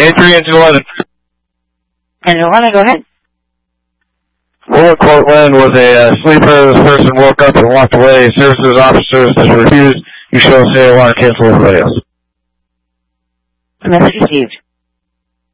Adrian 211. And 11, go ahead. Willard Cortland was a sleeper. This person woke up and walked away. Services officers has refused. You show say alarm, cancel the radios. Message received.